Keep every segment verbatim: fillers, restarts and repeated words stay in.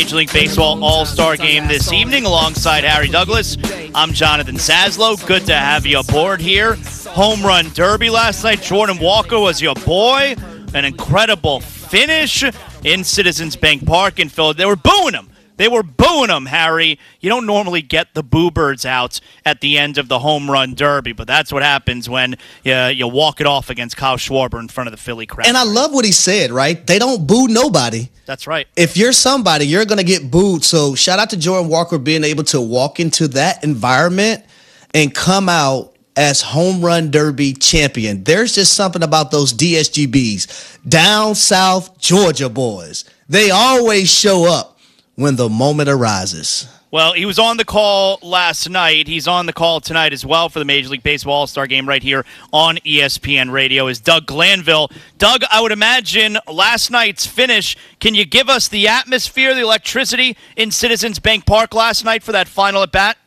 Major League Baseball All-Star Game this evening alongside Harry Douglas. I'm Jonathan Saslow. Good to have you aboard here. Home run derby last night. Jordan Walker was your boy. An incredible finish in Citizens Bank Park in Philadelphia. They were booing him. They were booing him, Harry. You don't normally get the boo birds out at the end of the home run derby, but that's what happens when you, you walk it off against Kyle Schwarber in front of the Philly crowd. And I love what he said, right? They don't boo nobody. That's right. If you're somebody, you're going to get booed. So shout out to Jordan Walker being able to walk into that environment and come out as home run derby champion. There's just something about those D S G Bs, down south Georgia boys. They always show up when the moment arises. Well, he was on the call last night. He's on the call tonight as well for the Major League Baseball All-Star Game right here on E S P N Radio is Doug Glanville. Doug, I would imagine last night's finish, can you give us the atmosphere, the electricity in Citizens Bank Park last night for that final at bat?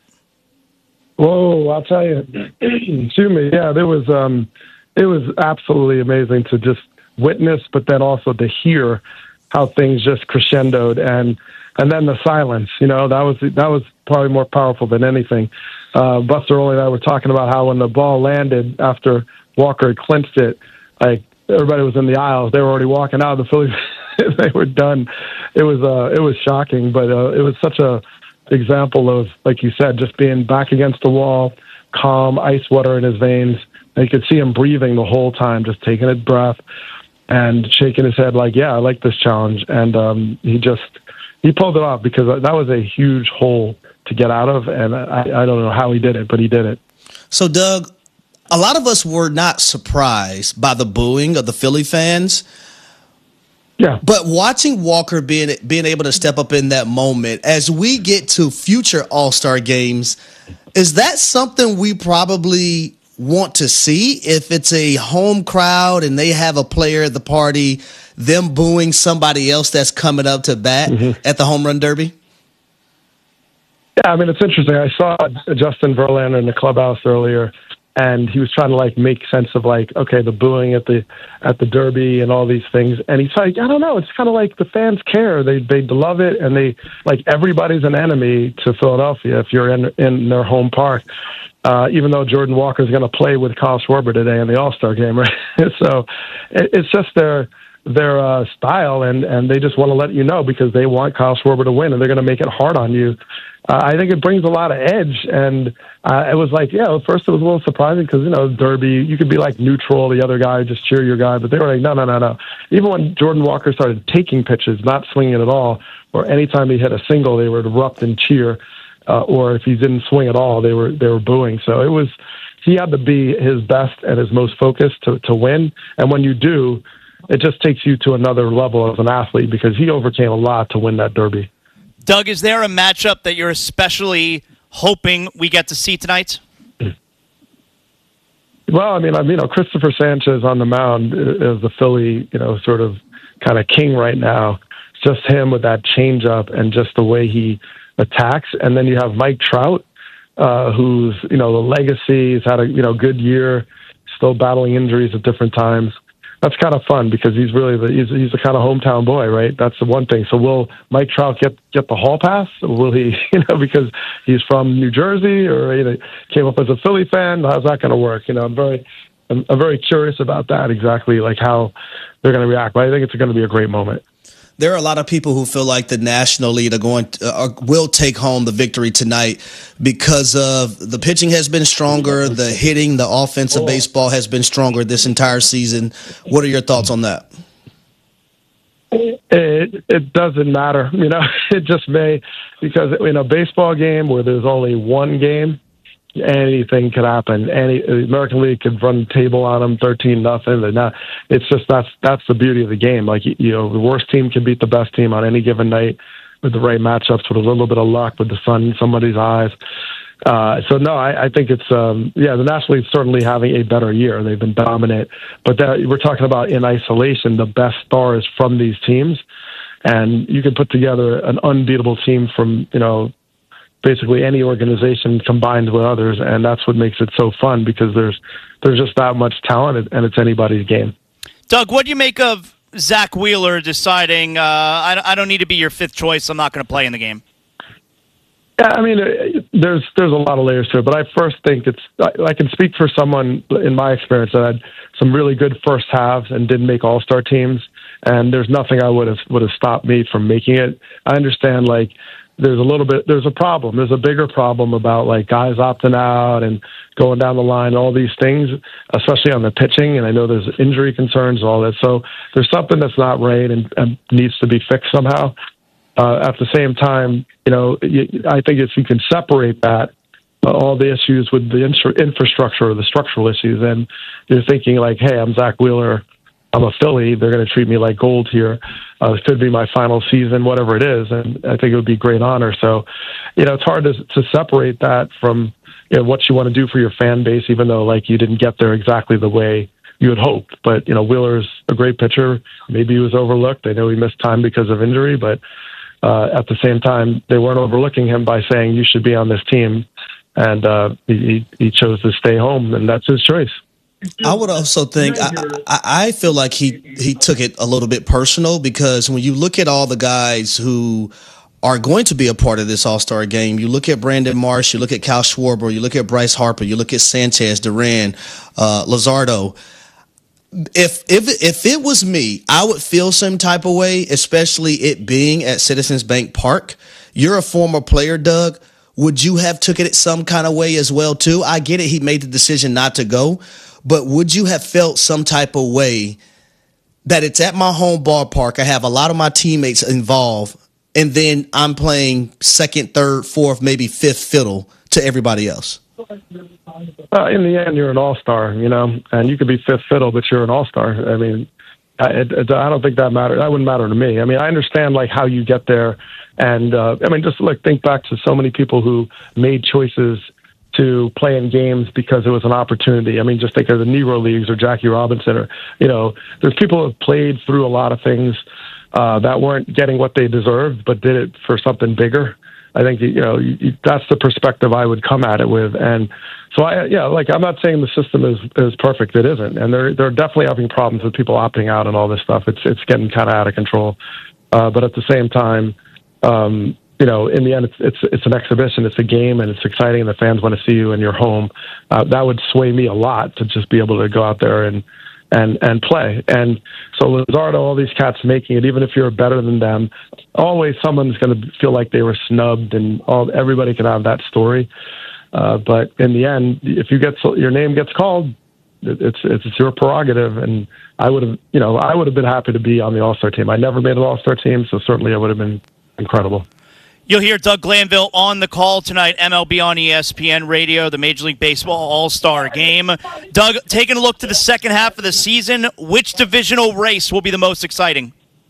Whoa, I'll tell you. Excuse me. Yeah, there was um, it was absolutely amazing to just witness, but then also to hear how things just crescendoed, and and then the silence. You know, that was that was probably more powerful than anything. Uh, Buster Olney and I were talking about how when the ball landed after Walker had clinched it, like everybody was in the aisles. They were already walking out. The Phillies, they were done. It was uh, it was shocking, but uh, it was such a example of, like you said, just being back against the wall, calm, ice water in his veins. And you could see him breathing the whole time, just taking a breath and shaking his head like, yeah, I like this challenge. And um, he just, he pulled it off because that was a huge hole to get out of. And I, I don't know how he did it, but he did it. So, Doug, a lot of us were not surprised by the booing of the Philly fans. Yeah. But watching Walker being being able to step up in that moment, as we get to future All-Star games, is that something we probably want to see? If it's a home crowd and they have a player at the party, them booing somebody else that's coming up to bat mm-hmm. at the home run derby? Yeah, I mean, it's interesting. I saw Justin Verlander in the clubhouse earlier, and he was trying to like make sense of like, okay, the booing at the at the Derby and all these things. And he's like, I don't know. It's kind of like the fans care. They they love it, and they like everybody's an enemy to Philadelphia if you're in in their home park. Uh, even though Jordan Walker is going to play with Kyle Schwarber today in the All-Star game, right? So it, it's just their their uh, style, and and they just want to let you know because they want Kyle Schwarber to win, and they're going to make it hard on you. Uh, I think it brings a lot of edge, and uh, it was like, yeah, at first it was a little surprising because, you know, Derby, you could be like neutral, the other guy, just cheer your guy, but they were like, no, no, no, no. Even when Jordan Walker started taking pitches, not swinging at all, or anytime he hit a single, they would erupt and cheer, uh, or if he didn't swing at all, they were they were booing. So it was, he had to be his best and his most focused to, to win, and when you do, it just takes you to another level as an athlete because he overcame a lot to win that Derby. Doug, is there a matchup that you're especially hoping we get to see tonight? Well, I mean, I mean, you know, Christopher Sanchez on the mound is the Philly, you know, sort of kind of king right now. It's just him with that changeup and just the way he attacks. And then you have Mike Trout, uh, who's, you know, the legacy. He's had a, you know, good year, still battling injuries at different times. That's kind of fun because he's really the he's he's the kind of hometown boy, right? That's the one thing. So will Mike Trout get get the hall pass? Or will he, you know, because he's from New Jersey or, you know, came up as a Philly fan? How's that going to work? You know, I'm very I'm, I'm very curious about that exactly, like how they're going to react. But I think it's going to be a great moment. There are a lot of people who feel like the National League are going to, uh, will take home the victory tonight because of the pitching has been stronger, the hitting, the offensive baseball has been stronger this entire season. What are your thoughts on that? It, it doesn't matter, you know. It just may, because in a baseball game where there's only one game, anything could happen. Any the American League could run the table on them, thirteen nothing. It's just that's that's the beauty of the game. Like, you know, the worst team can beat the best team on any given night with the right matchups, with a little bit of luck, with the sun in somebody's eyes. Uh, so no, I, I think it's um, yeah, the National League certainly having a better year. They've been dominant, but that, we're talking about in isolation the best stars from these teams, and you can put together an unbeatable team from, you know, basically any organization combined with others, and that's what makes it so fun because there's there's just that much talent, and it's anybody's game. Doug, what do you make of Zach Wheeler deciding, uh, I, I don't need to be your fifth choice, I'm not going to play in the game? Yeah, I mean, uh, there's there's a lot of layers to it, but I first think it's, I, I can speak for someone in my experience that had some really good first halves and didn't make all-star teams, and there's nothing I would have would have stopped me from making it. I understand, like, there's a little bit, there's a problem. There's a bigger problem about, like, guys opting out and going down the line, all these things, especially on the pitching, and I know there's injury concerns, all that. So there's something that's not right and, and needs to be fixed somehow. Uh, at the same time, you know, I think if you can separate that, uh, all the issues with the infra- infrastructure or the structural issues, and you're thinking like, hey, I'm Zach Wheeler, I'm a Philly, they're going to treat me like gold here. Uh, it could be my final season, whatever it is, and I think it would be a great honor. So, you know, it's hard to, to separate that from, you know, what you want to do for your fan base, even though, like, you didn't get there exactly the way you had hoped. But, you know, Wheeler's a great pitcher. Maybe he was overlooked. I know he missed time because of injury, but Uh, at the same time, they weren't overlooking him by saying you should be on this team, and uh, he, he chose to stay home, and that's his choice. I would also think I, I, I feel like he he took it a little bit personal, because when you look at all the guys who are going to be a part of this All-Star game, you look at Brandon Marsh, you look at Kyle Schwarber, you look at Bryce Harper, you look at Sanchez, Duran, uh, Luzardo. If if if it was me, I would feel some type of way, especially it being at Citizens Bank Park. You're a former player, Doug. Would you have took it some kind of way as well, too? I get it. He made the decision not to go. But would you have felt some type of way that it's at my home ballpark, I have a lot of my teammates involved, and then I'm playing second, third, fourth, maybe fifth fiddle to everybody else? Uh, in the end, you're an all-star, you know, and you could be fifth fiddle, but you're an all-star. I mean, I, it, it, I don't think that matters. That wouldn't matter to me. I mean, I understand, like, how you get there. And, uh, I mean, just, like, think back to so many people who made choices to play in games because it was an opportunity. I mean, just think of the Negro Leagues or Jackie Robinson, or, you know, there's people who have played through a lot of things uh, that weren't getting what they deserved, but did it for something bigger. I think, you know, you, that's the perspective I would come at it with. And so, I, yeah, like, I'm not saying the system is, is perfect. It isn't. And they're, they're definitely having problems with people opting out and all this stuff. It's, it's getting kind of out of control. Uh, but at the same time, um, you know, in the end, it's, it's, it's an exhibition, it's a game, and it's exciting, and the fans want to see you in your home. Uh, that would sway me a lot to just be able to go out there and, and, and play. And so Luzardo, all these cats making it, even if you're better than them, always someone's going to feel like they were snubbed, and all everybody can have that story. Uh, but in the end, if you get your name gets called, it's it's your prerogative. And I would have, you know, I would have been happy to be on the All-Star team. I never made an All-Star team, so certainly it would have been incredible. You'll hear Doug Glanville on the call tonight, M L B on E S P N Radio, the Major League Baseball All-Star Game. Doug, taking a look to the second half of the season, which divisional race will be the most exciting?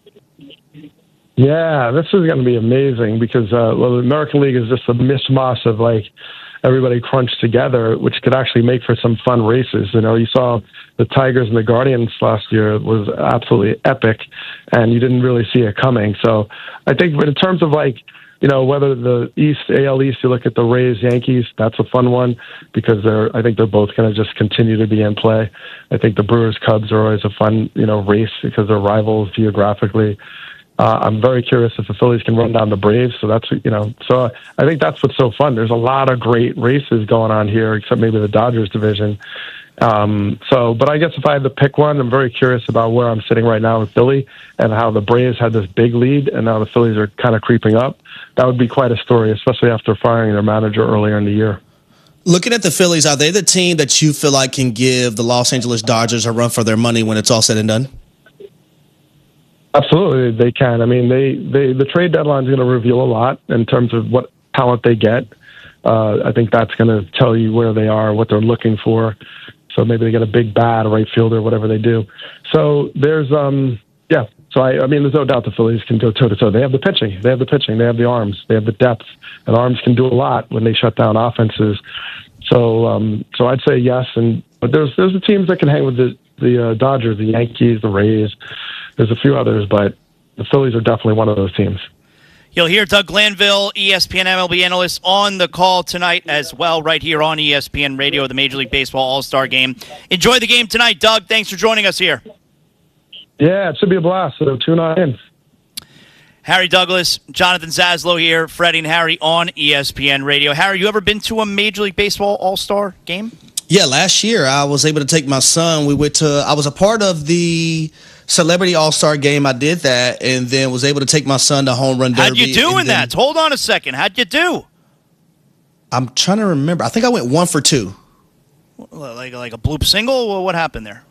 Yeah, this is going to be amazing because uh, well, the American League is just a mishmash of, like, everybody crunched together, which could actually make for some fun races. You know, you saw the Tigers and the Guardians last year. It was absolutely epic, and you didn't really see it coming. So I think in terms of, like, you know, whether the East, A L East, you look at the Rays, Yankees, that's a fun one because they're, I think they're both going to just continue to be in play. I think the Brewers, Cubs are always a fun, you know, race because they're rivals geographically. Uh, I'm very curious if the Phillies can run down the Braves. So that's, you know, so I think that's what's so fun. There's a lot of great races going on here, except maybe the Dodgers division. Um, so, but I guess if I had to pick one, I'm very curious about where I'm sitting right now with Philly and how the Braves had this big lead and now the Phillies are kind of creeping up. That would be quite a story, especially after firing their manager earlier in the year. Looking at the Phillies, are they the team that you feel like can give the Los Angeles Dodgers a run for their money when it's all said and done? Absolutely, they can. I mean, they, they the trade deadline is going to reveal a lot in terms of what talent they get. Uh, I think that's going to tell you where they are, what they're looking for. So maybe they get a big bat, a right fielder, whatever they do. So there's, um, yeah. So I, I mean, there's no doubt the Phillies can go toe to toe. They have the pitching, they have the pitching, they have the arms, they have the depth, and arms can do a lot when they shut down offenses. So, um, so I'd say yes. And but there's there's the teams that can hang with the the uh, Dodgers, the Yankees, the Rays. There's a few others, but the Phillies are definitely one of those teams. You'll hear Doug Glanville, E S P N M L B analyst, on the call tonight as well, right here on E S P N Radio, the Major League Baseball All-Star Game. Enjoy the game tonight, Doug. Thanks for joining us here. Yeah, it should be a blast. So tune on in. Harry Douglas, Jonathan Zaslow here, Freddie and Harry on E S P N Radio. Harry, you ever been to a Major League Baseball All-Star game? Yeah, last year I was able to take my son. We went to, I was a part of the Celebrity All-Star game. I did that and then was able to take my son to Home Run Derby. How'd you do in then, that? Hold on a second. How'd you do? I'm trying to remember. I think I went one for two. Like, like a bloop single? What happened there?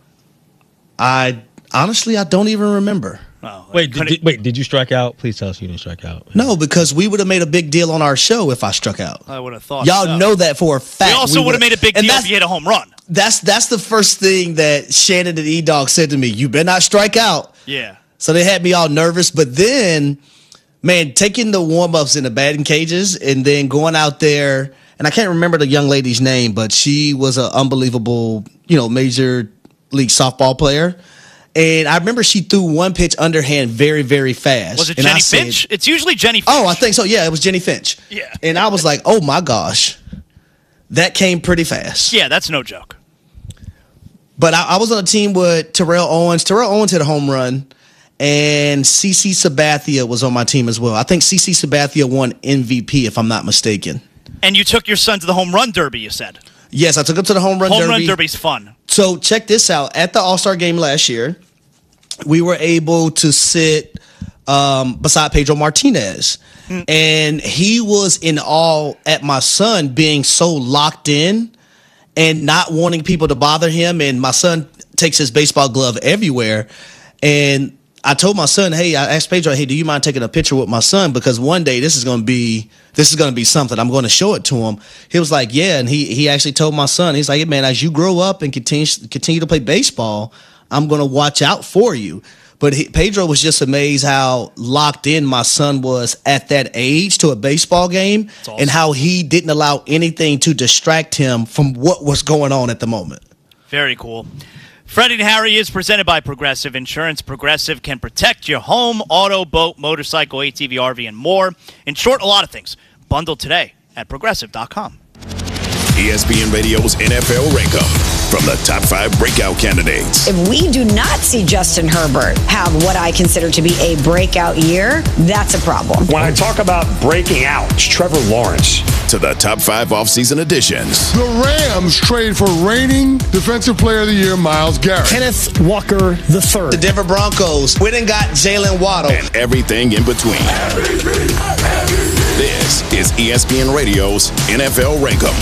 I honestly, I don't even remember. Oh, wait, did, did, wait, did you strike out? Please tell us you didn't strike out. No, because we would have made a big deal on our show if I struck out. I would have thought Y'all so. know that for a fact. We also we would have made a big deal if you hit a home run. That's that's the first thing that Shannon and E-Dog said to me. You better not strike out. Yeah. So they had me all nervous. But then, man, taking the warm-ups in the batting cages and then going out there, and I can't remember the young lady's name, but she was an unbelievable, you know, major league softball player. And I remember she threw one pitch underhand very, very fast. Was it and Jenny said, Finch? It's usually Jenny Finch. Oh, I think so. Yeah, it was Jenny Finch. Yeah. And I was like, oh, my gosh. That came pretty fast. Yeah, that's no joke. But I, I was on a team with Terrell Owens. Terrell Owens hit a home run, and CeCe Sabathia was on my team as well. I think CeCe Sabathia won M V P, if I'm not mistaken. And you took your son to the home run derby, you said. Yes, I took him to the home run home derby. Home run derby's fun. So check this out. At the All-Star game last year, we were able to sit um, beside Pedro Martinez. Mm. And he was in awe at my son being so locked in and not wanting people to bother him. And my son takes his baseball glove everywhere. And I told my son, hey, I asked Pedro, hey, do you mind taking a picture with my son? Because one day this is going to be this is going to be something. I'm going to show it to him. He was like, yeah. And he he actually told my son, he's like, hey, man, as you grow up and continue, continue to play baseball, I'm going to watch out for you. But he, Pedro was just amazed how locked in my son was at that age to a baseball game. Awesome. And how he didn't allow anything to distract him from what was going on at the moment. Very cool. Freddie and Harry is presented by Progressive Insurance. Progressive can protect your home, auto, boat, motorcycle, A T V, R V, and more. In short, a lot of things. Bundle today at progressive dot com. E S P N Radio's N F L Rank-Up from the top five breakout candidates. If we do not see Justin Herbert have what I consider to be a breakout year, that's a problem. When I talk about breaking out, it's Trevor Lawrence. To the top five offseason additions. The Rams trade for reigning Defensive Player of the Year, Myles Garrett. Kenneth Walker the third. The Denver Broncos went and got Jalen Waddle. And everything in between. This is E S P N Radio's N F L Rank-Up.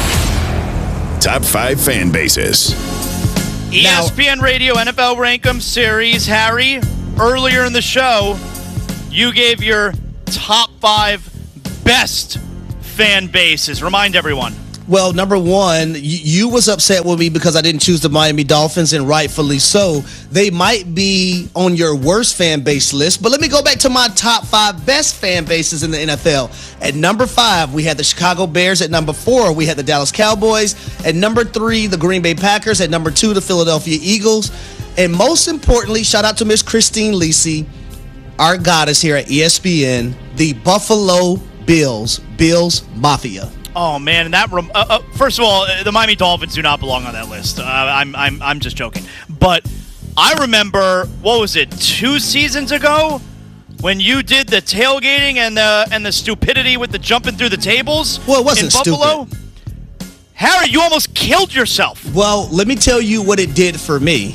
Top five fan bases. E S P N Radio N F L Rank-Em series. Harry, earlier in the show, you gave your top five best fan bases. Remind everyone. Well, number one, you, you was upset with me because I didn't choose the Miami Dolphins, and rightfully so. They might be on your worst fan base list, but let me go back to my top five best fan bases in the N F L. At number five, we had the Chicago Bears. At number four, we had the Dallas Cowboys. At number three, the Green Bay Packers. At number two, the Philadelphia Eagles. And most importantly, shout out to Miss Christine Lisi, our goddess here at E S P N, the Buffalo Bills, Bills Mafia. Oh man, and that rem- uh, uh, first of all, the Miami Dolphins do not belong on that list. Uh, I'm I'm I'm just joking. But I remember, what was it, two seasons ago, when you did the tailgating and the and the stupidity with the jumping through the tables. Well, it wasn't in Buffalo. stupid. Harry, you almost killed yourself. Well, let me tell you what it did for me.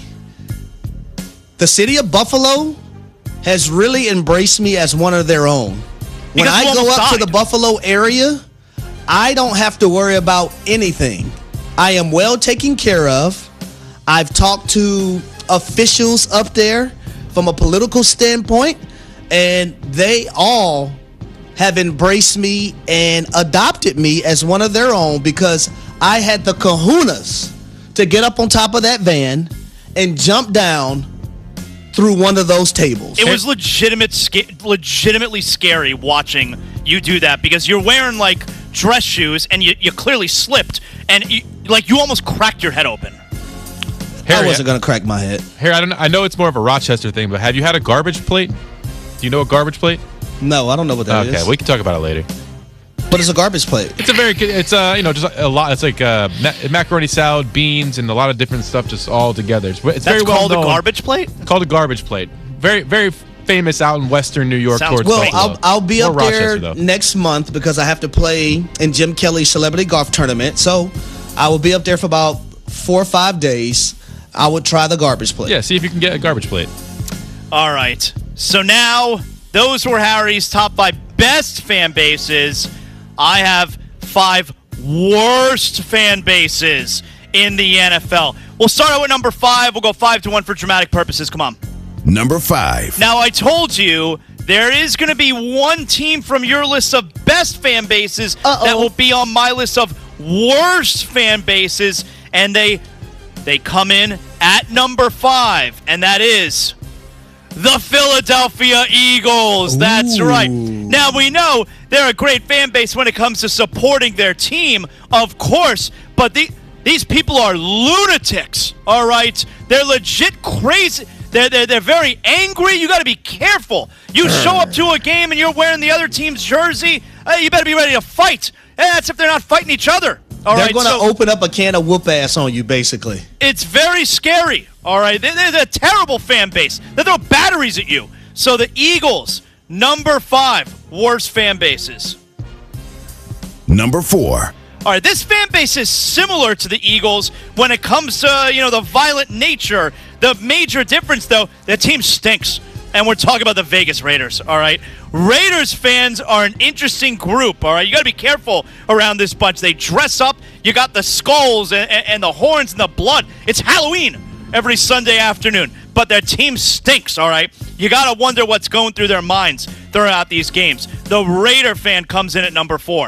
The city of Buffalo has really embraced me as one of their own. When Because you I go almost up to died. the Buffalo area, I don't have to worry about anything. I am well taken care of. I've talked to officials up there from a political standpoint, and they all have embraced me and adopted me as one of their own because I had the kahunas to get up on top of that van and jump down through one of those tables. It was legitimate, sca- legitimately scary watching you do that because you're wearing like dress shoes and you, you clearly slipped and you, like you almost cracked your head open. Harry, I wasn't going to crack my head. Harry, I don't know, I know it's more of a Rochester thing, but have you had a garbage plate? Do you know a garbage plate? No, I don't know what that okay, is. we can talk about it later. What is a garbage plate? It's a very, it's uh, you know, just a lot. It's like uh, ma- macaroni salad, beans, and a lot of different stuff just all together. It's, it's That's very well called known. a garbage plate? Called a garbage plate. Very, very famous out in Western New York. Sounds Towards Well, Buffalo. I'll, I'll be More up there Rochester, though. next month because I have to play in Jim Kelly's Celebrity Golf Tournament. So I will be up there for about four or five days. I would try the garbage plate. Yeah, see if you can get a garbage plate. All right. So now, those were Harry's top five best fan bases. I have five worst fan bases in the N F L. We'll start out with number five. We'll go five to one for dramatic purposes. Come on. Number five. Now, I told you there is going to be one team from your list of best fan bases Uh-oh. that will be on my list of worst fan bases, and they they come in at number five, and that is the Philadelphia Eagles. That's Ooh. right. Now, we know they're a great fan base when it comes to supporting their team, of course, but the, these people are lunatics, all right? They're legit crazy. They're, they're, they're very angry. You got to be careful. You show up to a game and you're wearing the other team's jersey, uh, you better be ready to fight. And that's if they're not fighting each other. All They're right, going to so open up a can of whoop ass on you, basically. it's very scary. All right, they're, they're a terrible fan base. They throw batteries at you. So the Eagles, number five, worst fan bases. Number four. All right, this fan base is similar to the Eagles when it comes to, you know, the violent nature. The major difference, though, the team stinks. And we're talking about the Vegas Raiders, all right? Raiders fans are an interesting group, all right? You got to be careful around this bunch. They dress up. You got the skulls and, and, and the horns and the blood. It's Halloween every Sunday afternoon. But their team stinks, all right? You got to wonder what's going through their minds throughout these games. The Raider fan comes in at number four.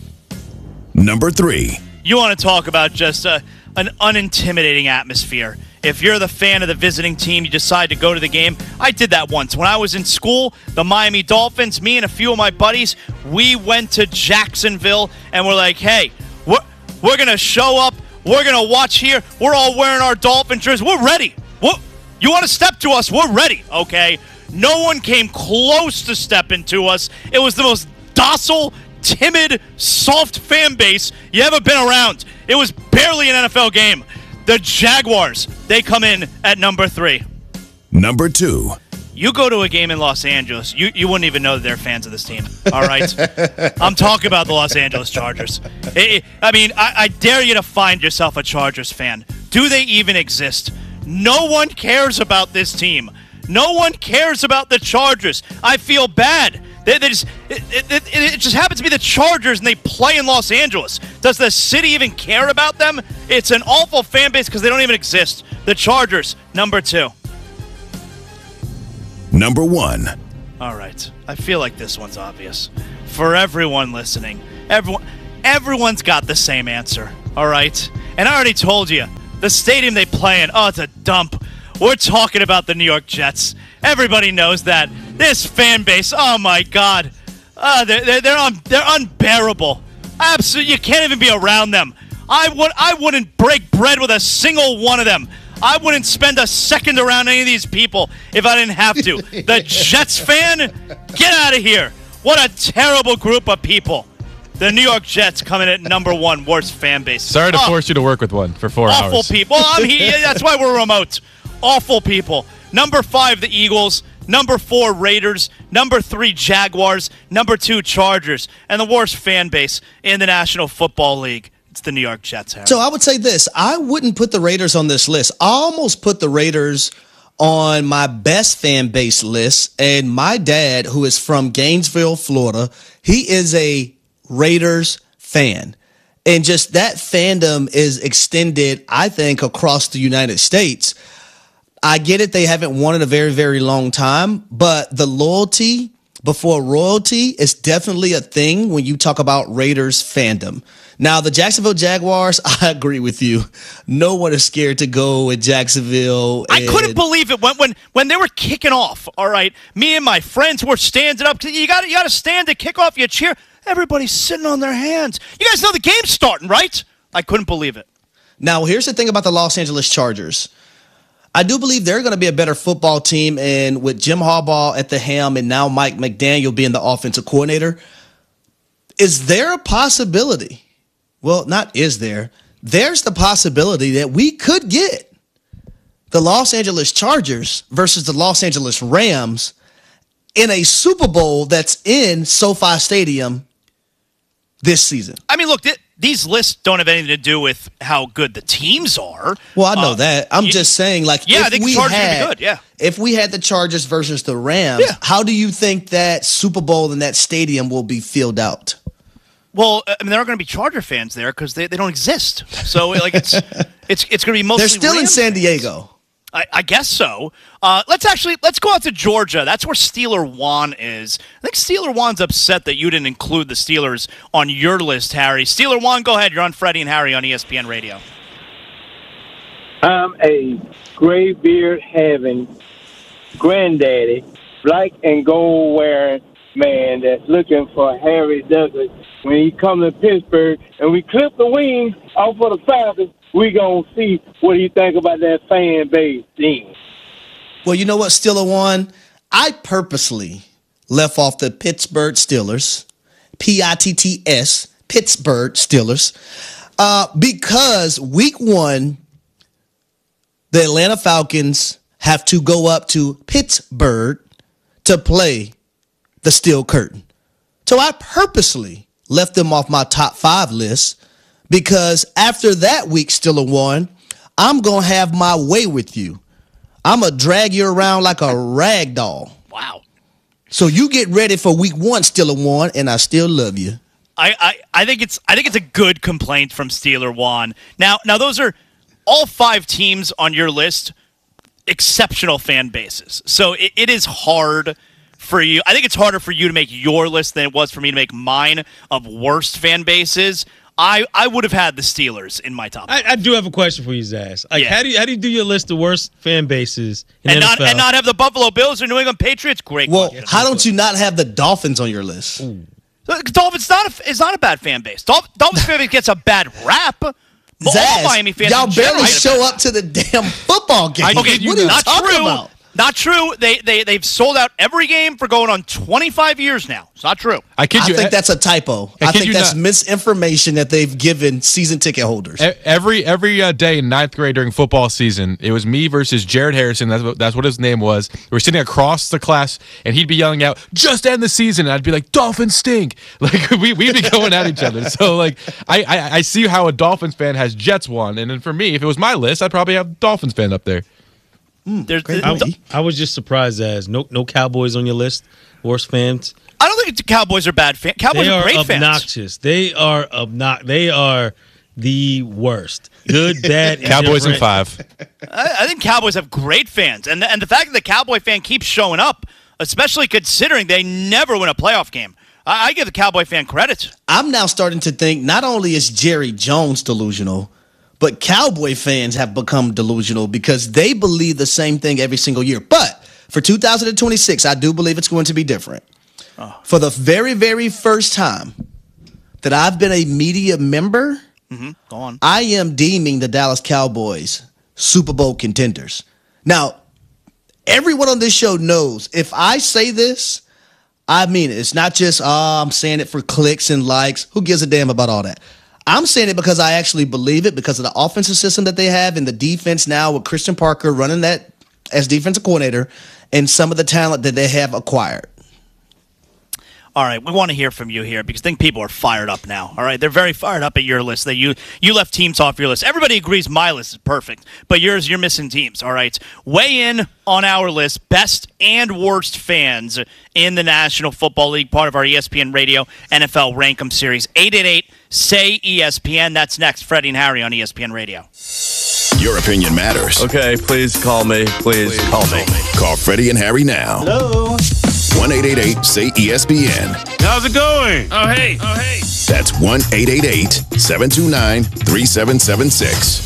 Number three. You want to talk about just a, an unintimidating atmosphere. If you're the fan of the visiting team, you decide to go to the game. I did that once. When I was in school, the Miami Dolphins, me and a few of my buddies, we went to Jacksonville, and we're like, hey, we're, we're going to show up. We're going to watch here. We're all wearing our Dolphin jerseys. We're ready. We're, you want to step to us? We're ready, okay? No one came close to stepping to us. It was the most docile, timid, soft fan base you ever been around. It was barely an N F L game. The Jaguars, they come in at number three. Number two. You go to a game in Los Angeles, you, you wouldn't even know that they're fans of this team, all right? I'm talking about the Los Angeles Chargers. I, I mean, I, I dare you to find yourself a Chargers fan. Do they even exist? No one cares about this team. No one cares about the Chargers. I feel bad. They, they just, it, it, it just happens to be the Chargers, and they play in Los Angeles. Does the city even care about them? It's an awful fan base because they don't even exist. The Chargers, number two. Number one. All right. I feel like this one's obvious. For everyone listening, everyone, everyone's got the same answer, all right? And I already told you, the stadium they play in, oh, it's a dump. We're talking about the New York Jets. Everybody knows that. This fan base, oh my God, uh, they're they're they're, un, they're unbearable. Absolutely, you can't even be around them. I would I wouldn't break bread with a single one of them. I wouldn't spend a second around any of these people if I didn't have to. The Jets fan, get out of here. What a terrible group of people. The New York Jets coming at number one worst fan base. Sorry to Oh, force you to work with one for four awful hours. people. Well, I'm here. That's why we're remote. Awful people. Number five, the Eagles. Number four, Raiders. Number three, Jaguars. Number two, Chargers. And the worst fan base in the National Football League. It's the New York Jets, Harry. So I would say this. I wouldn't put the Raiders on this list. I almost put the Raiders on my best fan base list. And my dad, who is from Gainesville, Florida, he is a Raiders fan. And just that fandom is extended, I think, across the United States. I get it. They haven't won in a very, very long time, but the loyalty before royalty is definitely a thing when you talk about Raiders fandom. Now, the Jacksonville Jaguars, I agree with you. No one is scared to go in Jacksonville. I couldn't believe it when when when they were kicking off. All right, me and my friends were standing up. You got you got to stand to kick off. You cheer. Everybody's sitting on their hands. You guys know the game's starting, right? I couldn't believe it. Now, here's the thing about the Los Angeles Chargers. I do believe they're going to be a better football team, and with Jim Harbaugh at the helm and now Mike McDaniel being the offensive coordinator, is there a possibility? Well, not is there. There's the possibility that we could get the Los Angeles Chargers versus the Los Angeles Rams in a Super Bowl that's in SoFi Stadium this season. I mean, look, th- these lists don't have anything to do with how good the teams are. Well, I know uh, that. I'm you, just saying, like, yeah, if I think we the Chargers had, would be good. Yeah, if we had the Chargers versus the Rams, yeah. how do you think that Super Bowl in that stadium will be filled out? Well, I mean, there aren't going to be Charger fans there because they, they don't exist. So, like, it's it's it's going to be mostly. They're still Rams in San fans. Diego. I, I guess so. Uh, let's actually let's go out to Georgia. That's where Steeler Juan is. I think Steeler Juan's upset that you didn't include the Steelers on your list, Harry. Steeler Juan, go ahead. You're on Freddie and Harry on E S P N Radio. I'm a gray beard having granddaddy, black and gold wearing man that's looking for Harry Douglas when he comes to Pittsburgh and we clip the wings off of the Falcons. We gonna see what you think about that fan base thing. Well, you know what, Steeler One? I purposely left off the Pittsburgh Steelers, P I T T S, Pittsburgh Steelers, uh, because week one, the Atlanta Falcons have to go up to Pittsburgh to play the Steel Curtain. So I purposely left them off my top five list because after that week, Steeler One, I'm going to have my way with you. I'm going to drag you around like a rag doll. Wow. So you get ready for week one, Steeler One, and I still love you. I, I, I think it's I think it's a good complaint from Steeler Juan. Now now those are all five teams on your list, exceptional fan bases. So it, it is hard for you. I think it's harder for you to make your list than it was for me to make mine of worst fan bases. I, I would have had the Steelers in my top. I, I do have a question for you, Zaz. Like, Yeah. how do you how do you do your list of worst fan bases in and N F L? not and not have the Buffalo Bills or New England Patriots? Great Well, question. how don't you not have the Dolphins on your list? So, Dolphins not a, is not a bad fan base. Dolph, Dolphins fan base gets a bad rap. All Zaz, Miami fans y'all in general barely get a show bad up to the damn football game. Okay, what are you not talking true. about? Not true. They they they've sold out every game for going on twenty-five years now. It's not true. I kid I you. think that's a typo. I I kid think you that's not. misinformation that they've given season ticket holders. E- Every every uh, day in ninth grade during football season, it was me versus Jared Harrison. That's what, that's what his name was. We were sitting across the class, and he'd be yelling out, "Just end the season!" And I'd be like, "Dolphins stink!" Like we we'd be going at each other. So like I, I I see how a Dolphins fan has Jets one, and then for me, if it was my list, I'd probably have Dolphins fan up there. There's, great there's- movie. I was just surprised as no no Cowboys on your list, worst fans. I don't think the Cowboys are bad fans. Cowboys They are are great fans. obnoxious. They are obnoxious. They are the worst. Good, bad, Cowboys in indifferent. five. I, I think Cowboys have great fans, and the, and the fact that the Cowboy fan keeps showing up, especially considering they never win a playoff game, I, I give the Cowboy fan credit. I'm now starting to think not only is Jerry Jones delusional, but Cowboy fans have become delusional because they believe the same thing every single year. But for two thousand twenty-six, I do believe it's going to be different. Oh. For the very, very first time that I've been a media member, Mm-hmm. Go on. I am deeming the Dallas Cowboys Super Bowl contenders. Now, everyone on this show knows if I say this, I mean it. It's not just, oh, I'm saying it for clicks and likes. Who gives a damn about all that? I'm saying it because I actually believe it because of the offensive system that they have and the defense now with Christian Parker running that as defensive coordinator and some of the talent that they have acquired. All right, we want to hear from you here because I think people are fired up now. All right, they're very fired up at your list. That you you left teams off your list. Everybody agrees my list is perfect, but yours, you're missing teams. All right, weigh in on our list, best and worst fans in the National Football League, part of our E S P N Radio N F L Rankem Series. eight eight eight, S A Y, E S P N. That's next. Freddie and Harry on E S P N Radio. Your opinion matters. Okay, please call me. Please, please call me. Call Freddie and Harry now. Hello. one eight eight eight S A Y E S P N. How's it going? Oh, hey. Oh, hey. That's one eight eight eight, seven two nine, three seven seven six.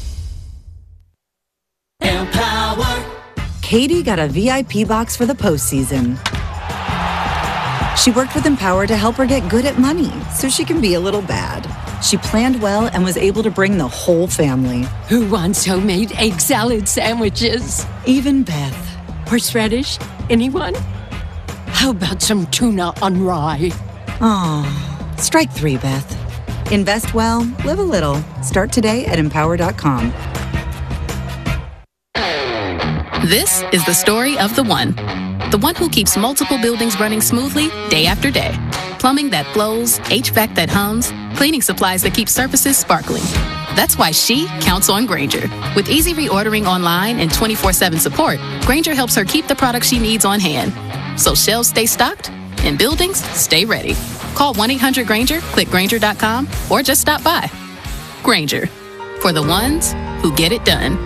Empower. Katie got a V I P box for the postseason. She worked with Empower to help her get good at money so she can be a little bad. She planned well and was able to bring the whole family. Who wants homemade egg salad sandwiches? Even Beth. Horseradish? Anyone? How about some tuna on rye? Oh, Strike three, Beth. Invest well, live a little. Start today at empower dot com. This is the story of the one. The one who keeps multiple buildings running smoothly day after day. Plumbing that flows, H V A C that hums, cleaning supplies that keep surfaces sparkling. That's why she counts on Grainger. With easy reordering online and twenty-four seven support, Grainger helps her keep the products she needs on hand. So shelves stay stocked and buildings stay ready. Call one eight hundred Grainger, click Grainger dot com, or just stop by. Grainger, for the ones who get it done.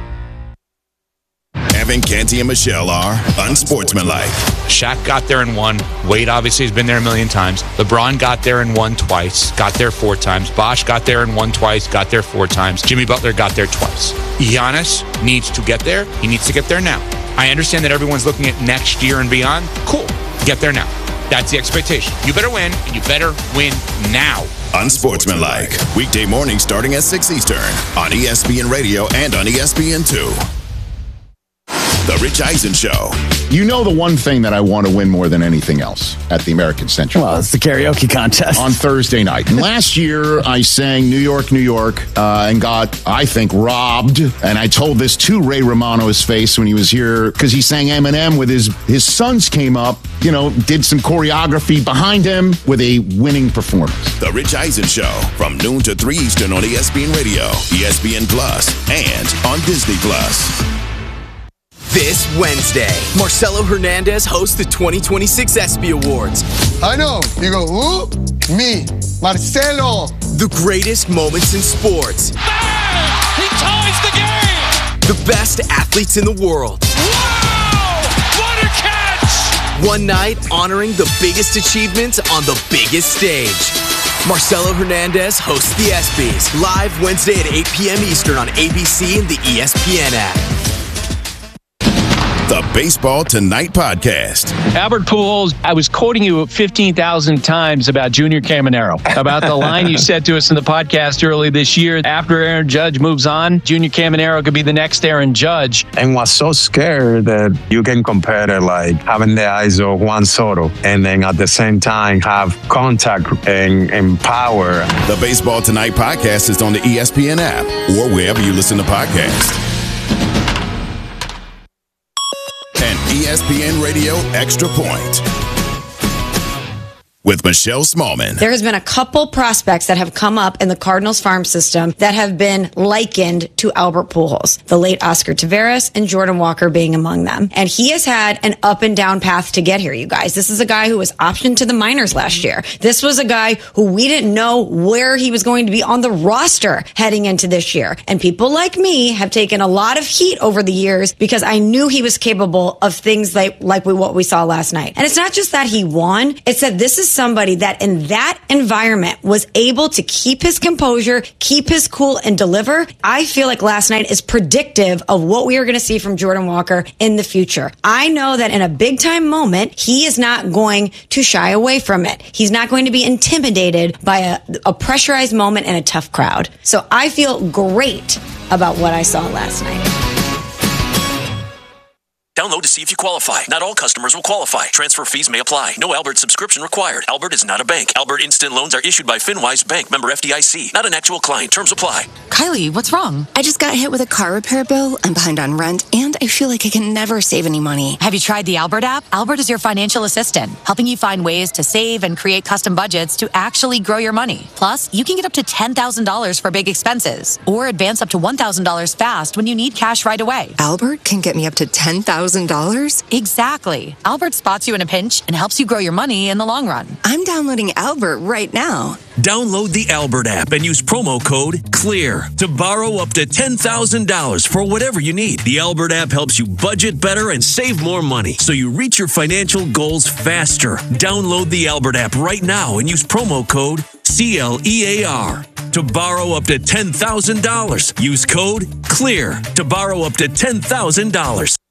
Evan, Canty, and Michelle are unsportsmanlike. Shaq got there and won. Wade obviously has been there a million times. LeBron got there and won twice. Got there four times. Bosh got there and won twice. Got there four times. Jimmy Butler got there twice. Giannis needs to get there. He needs to get there now. I understand that everyone's looking at next year and beyond. Cool. Get there now. That's the expectation. You better win, and you better win now. Unsportsmanlike. Weekday morning starting at six Eastern on E S P N Radio and on E S P N two. The Rich Eisen Show. You know the one thing that I want to win more than anything else at the American Century? Well, it's the karaoke contest. On Thursday night. And last year, I sang New York, New York, uh, and got, I think, robbed. And I told this to Ray Romano's face when he was here, because he sang Eminem with his, his sons came up, you know, did some choreography behind him with a winning performance. The Rich Eisen Show from noon to three Eastern on E S P N Radio, E S P N Plus, and on Disney Plus. This Wednesday, Marcelo Hernandez hosts the twenty twenty-six ESPY Awards. I know. You go, who? Me, Marcelo. The greatest moments in sports. Bang! He ties the game! The best athletes in the world. Wow! What a catch! One night honoring the biggest achievements on the biggest stage. Marcelo Hernandez hosts the ESPYs live Wednesday at eight p.m. Eastern on A B C and the E S P N app. The Baseball Tonight podcast. Albert Pujols, I was quoting you fifteen thousand times about Junior Caminero, about the line you said to us in the podcast early this year. After Aaron Judge moves on, Junior Caminero could be the next Aaron Judge. And was so scared that you can compare it like having the eyes of Juan Soto and then at the same time have contact and, and power. The Baseball Tonight podcast is on the E S P N app or wherever you listen to podcasts. E S P N Radio Extra Point with Michelle Smallman. There has been a couple prospects that have come up in the Cardinals farm system that have been likened to Albert Pujols, the late Oscar Taveras and Jordan Walker being among them. And he has had an up and down path to get here, you guys. This is a guy who was optioned to the minors last year. This was a guy who we didn't know where he was going to be on the roster heading into this year. And people like me have taken a lot of heat over the years because I knew he was capable of things like, like we, what we saw last night. And it's not just that he won. It's that this is somebody that in that environment was able to keep his composure, keep his cool, and deliver. I feel like last night is predictive of what we are going to see from Jordan Walker in the future. I know that in a big time moment, he is not going to shy away from it. He's not going to be intimidated by a, a pressurized moment and a tough crowd. So I feel great about what I saw last night. Download to see if you qualify. Not all customers will qualify. Transfer fees may apply. No Albert subscription required. Albert is not a bank. Albert Instant Loans are issued by FinWise Bank, member F D I C. Not an actual client. Terms apply. Kylie, what's wrong? I just got hit with a car repair bill. I'm behind on rent, and I feel like I can never save any money. Have you tried the Albert app? Albert is your financial assistant, helping you find ways to save and create custom budgets to actually grow your money. Plus, you can get up to ten thousand dollars for big expenses, or advance up to one thousand dollars fast when you need cash right away. Albert can get me up to ten thousand dollars? Exactly. Albert spots you in a pinch and helps you grow your money in the long run. I'm downloading Albert right now. Download the Albert app and use promo code CLEAR to borrow up to ten thousand dollars for whatever you need. The Albert app helps you budget better and save more money so you reach your financial goals faster. Download the Albert app right now and use promo code C L E A R to borrow up to ten thousand dollars. Use code CLEAR to borrow up to ten thousand dollars.